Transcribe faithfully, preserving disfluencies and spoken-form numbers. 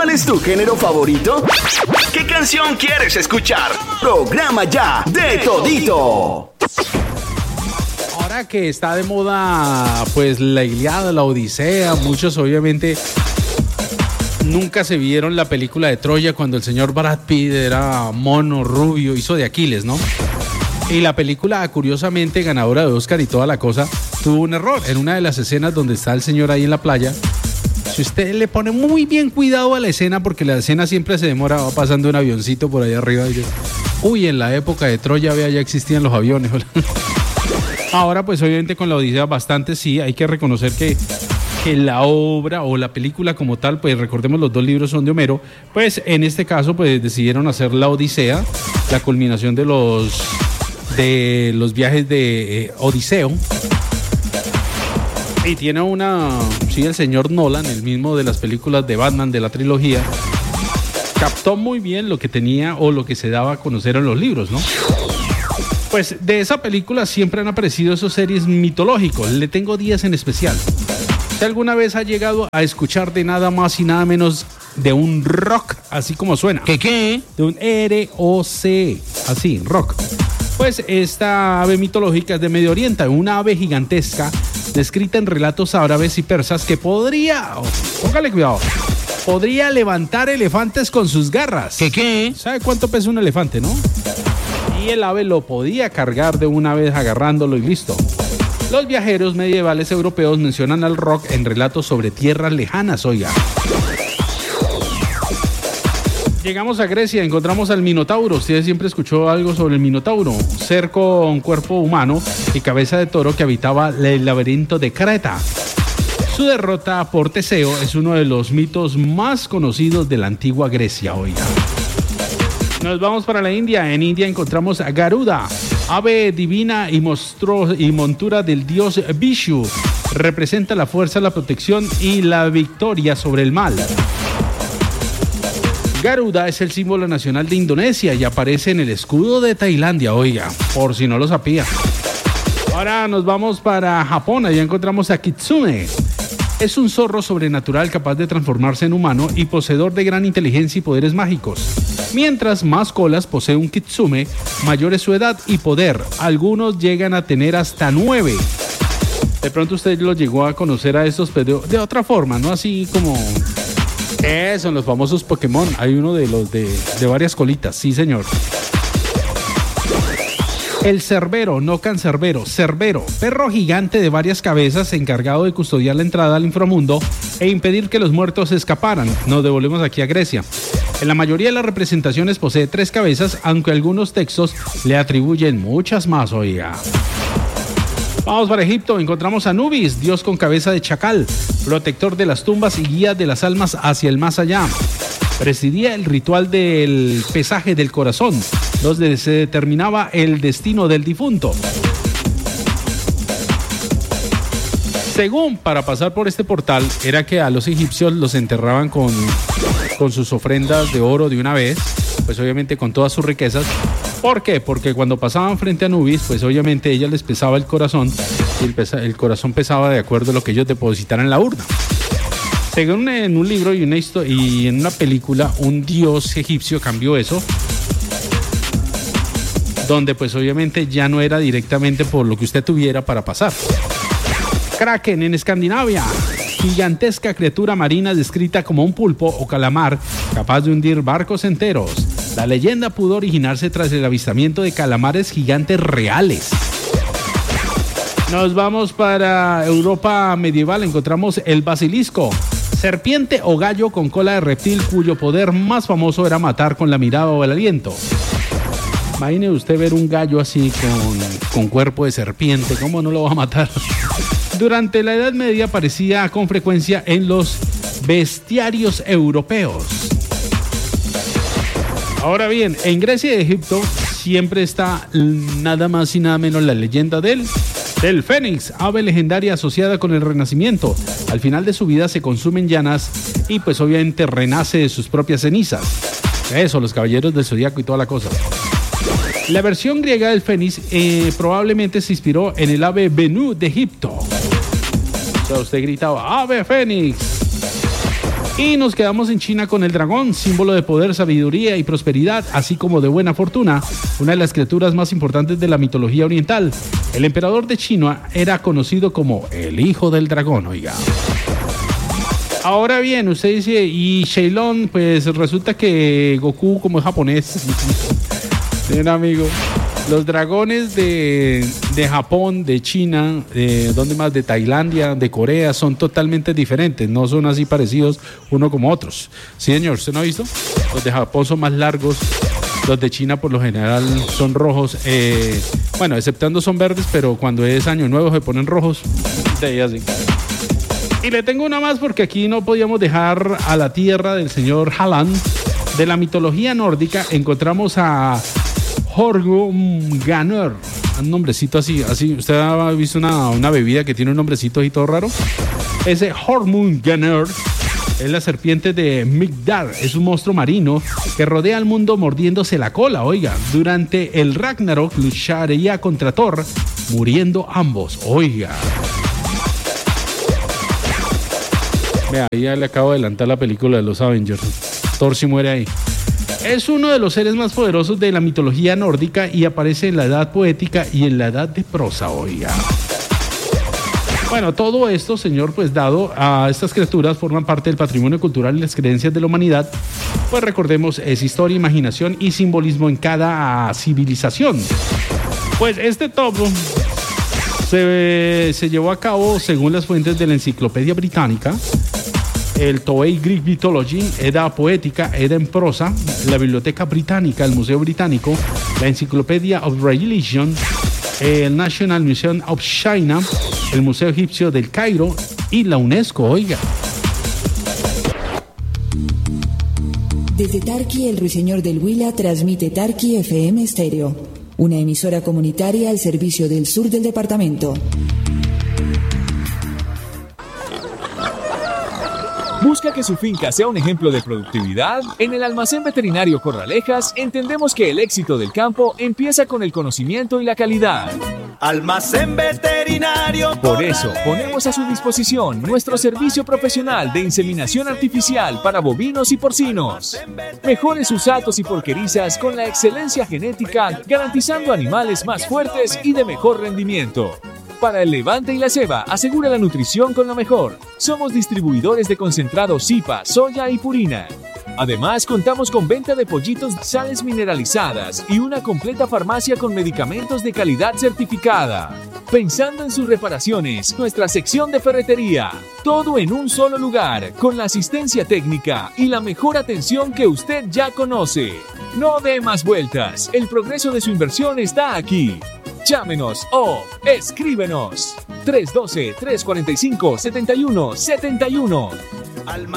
¿Cuál es tu género favorito? ¿Qué canción quieres escuchar? Programa ya de todito. Ahora que está de moda, pues la Ilíada, la Odisea, muchos obviamente nunca se vieron la película de Troya cuando el señor Brad Pitt era mono, rubio, hizo de Aquiles, ¿no? Y la película, curiosamente, ganadora de Oscar y toda la cosa, tuvo un error. En una de las escenas donde está el señor ahí en la playa, si usted le pone muy bien cuidado a la escena, porque la escena siempre se demora, va pasando un avioncito por ahí arriba y dice, uy, en la época de Troya, vea, ya existían los aviones. Ahora, pues obviamente con la Odisea bastante, sí, hay que reconocer que, que la obra o la película como tal, pues recordemos los dos libros son de Homero, pues en este caso pues decidieron hacer la Odisea, la culminación de los, de los viajes de eh, Odiseo. Y tiene una, sí, el señor Nolan, el mismo de las películas de Batman de la trilogía, captó muy bien lo que tenía o lo que se daba a conocer en los libros, ¿no? Pues de esa película siempre han aparecido esos series mitológicos. Le tengo diez en especial. ¿Usted alguna vez ha llegado a escuchar de nada más y nada menos de un rock, así como suena? ¿Qué qué? De un R O C, así, rock. Pues esta ave mitológica es de Medio Oriente, una ave gigantesca descrita en relatos árabes y persas que podría, oh, póngale cuidado, podría levantar elefantes con sus garras. ¿Qué qué? ¿Sabe cuánto pesa un elefante, no? Y el ave lo podía cargar de una vez agarrándolo y listo. Los viajeros medievales europeos mencionan al rock en relatos sobre tierras lejanas, oiga. Llegamos a Grecia, encontramos al Minotauro. Usted siempre escuchó algo sobre el Minotauro, ser con cuerpo humano y cabeza de toro que habitaba el laberinto de Creta. Su derrota por Teseo es uno de los mitos más conocidos de la antigua Grecia, oiga. Nos vamos para la India. En India encontramos a Garuda, ave divina y, monstruo, y montura del dios Vishu. Representa la fuerza, la protección y la victoria sobre el mal. Garuda es el símbolo nacional de Indonesia y aparece en el escudo de Tailandia, oiga, por si no lo sabía. Ahora nos vamos para Japón. Allá encontramos a Kitsune. Es un zorro sobrenatural capaz de transformarse en humano y poseedor de gran inteligencia y poderes mágicos. Mientras más colas posee un kitsune, mayor es su edad y poder. Algunos llegan a tener hasta nueve. De pronto usted lo llegó a conocer a estos, pero de otra forma, no así como... Eso, los famosos Pokémon. Hay uno de los de, de varias colitas, sí señor. El Cerbero, no Cancerbero, Cerbero, perro gigante de varias cabezas encargado de custodiar la entrada al inframundo e impedir que los muertos escaparan. Nos devolvemos aquí a Grecia. En la mayoría de las representaciones posee tres cabezas, aunque algunos textos le atribuyen muchas más, oiga. Vamos para Egipto, encontramos a Anubis, dios con cabeza de chacal, protector de las tumbas y guía de las almas hacia el más allá. Presidía el ritual del pesaje del corazón, donde se determinaba el destino del difunto. Según, para pasar por este portal, era que a los egipcios los enterraban con, con sus ofrendas de oro de una vez, pues obviamente con todas sus riquezas. ¿Por qué? Porque cuando pasaban frente a Anubis, pues obviamente ella les pesaba el corazón y el, pesa, el corazón pesaba de acuerdo a lo que ellos depositaran en la urna. Según en un libro y, una historia, y en una película, un dios egipcio cambió eso, donde pues obviamente ya no era directamente por lo que usted tuviera para pasar. Kraken en Escandinavia, gigantesca criatura marina descrita como un pulpo o calamar capaz de hundir barcos enteros. La leyenda pudo originarse tras el avistamiento de calamares gigantes reales. Nos vamos para Europa medieval, encontramos el basilisco, serpiente o gallo con cola de reptil cuyo poder más famoso era matar con la mirada o el aliento. Imagine usted ver un gallo así con, con cuerpo de serpiente, ¿cómo no lo va a matar? Durante la Edad Media aparecía con frecuencia en los bestiarios europeos. Ahora bien, en Grecia y Egipto siempre está nada más y nada menos la leyenda del, del Fénix, ave legendaria asociada con el Renacimiento. Al final de su vida se consume en llanas y pues obviamente renace de sus propias cenizas. Eso, los caballeros del Zodíaco y toda la cosa. La versión griega del Fénix eh, probablemente se inspiró en el ave Benú de Egipto. O sea, usted gritaba, ¡Ave Fénix! Y nos quedamos en China con el dragón, símbolo de poder, sabiduría y prosperidad, así como de buena fortuna, una de las criaturas más importantes de la mitología oriental. El emperador de China era conocido como el hijo del dragón, oiga. Ahora bien, usted dice, y Shailon, pues resulta que Goku, como es japonés, bien amigo, los dragones de, de Japón, de China, de ¿dónde más? De Tailandia, de Corea, son totalmente diferentes, no son así parecidos uno como otros. Sí, señor, ¿usted no ha visto? Los de Japón son más largos, los de China por lo general son rojos, eh, bueno, exceptando son verdes, pero cuando es año nuevo se ponen rojos, de ahí así. Y le tengo una más porque aquí no podíamos dejar a la tierra del señor Haaland. De la mitología nórdica encontramos a Jormungandr, un nombrecito así, así. ¿Usted ha visto una, una bebida que tiene un nombrecito así todo raro? Ese Jormungandr es la serpiente de Midgard, es un monstruo marino que rodea al mundo mordiéndose la cola, oiga. Durante el Ragnarok lucharía contra Thor, muriendo ambos, oiga. Vea, ahí ya le acabo de adelantar la película de los Avengers. Thor sí muere ahí. Es uno de los seres más poderosos de la mitología nórdica y aparece en la edad poética y en la edad de prosa, oiga. Bueno, todo esto, señor, pues dado a estas criaturas forman parte del patrimonio cultural y las creencias de la humanidad, pues recordemos, es historia, imaginación y simbolismo en cada civilización. Pues este top se, se llevó a cabo según las fuentes de la Enciclopedia Británica, el Toei Greek Mythology, Edda Poética, Edda en Prosa, la Biblioteca Británica, el Museo Británico, la Encyclopedia of Religion, el National Museum of China, el Museo Egipcio del Cairo y la UNESCO, oiga. Desde Tarqui, el Ruiseñor del Huila transmite Tarqui F M Stereo, una emisora comunitaria al servicio del sur del departamento. ¿Busca que su finca sea un ejemplo de productividad? En el Almacén Veterinario Corralejas entendemos que el éxito del campo empieza con el conocimiento y la calidad. Almacén Veterinario Corralejas. Por eso, ponemos a su disposición nuestro servicio profesional de inseminación artificial para bovinos y porcinos. Mejore sus atos y porquerizas con la excelencia genética, garantizando animales más fuertes y de mejor rendimiento. Para el levante y la ceba, asegura la nutrición con lo mejor. Somos distribuidores de concentrados Zipa, soya y purina. Además, contamos con venta de pollitos, sales mineralizadas y una completa farmacia con medicamentos de calidad certificada. Pensando en sus reparaciones, nuestra sección de ferretería. Todo en un solo lugar, con la asistencia técnica y la mejor atención que usted ya conoce. No dé más vueltas, el progreso de su inversión está aquí. Llámenos o escríbenos tres uno dos, tres cuatro cinco, siete uno siete uno.